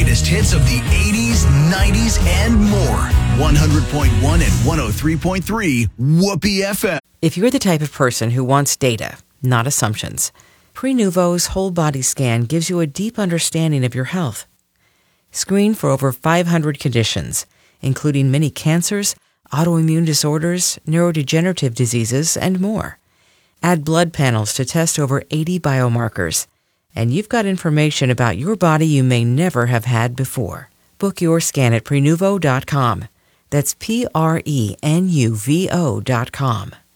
greatest hits of the 80s, 90s, and more. 100.1 and 103.3 Whoopee FM. If you're the type of person who wants data, not assumptions, Prenuvo's whole body scan gives you a deep understanding of your health. Screen for over 500 conditions, including many cancers, autoimmune disorders, neurodegenerative diseases, and more. Add blood panels to test over 80 biomarkers, and you've got information about your body you may never have had before. Book your scan at Prenuvo.com. That's Prenuvo.com.